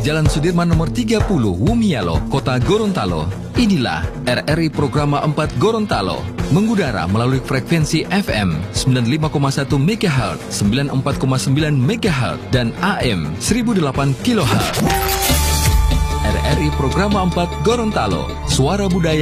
Jalan Sudirman nomor 30, Wumialo, Kota Gorontalo. Inilah RRI Programa 4 Gorontalo, mengudara melalui frekuensi FM 95,1 MHz, 94,9 MHz, dan AM 1008 kHz. RRI Programa 4 Gorontalo, suara budaya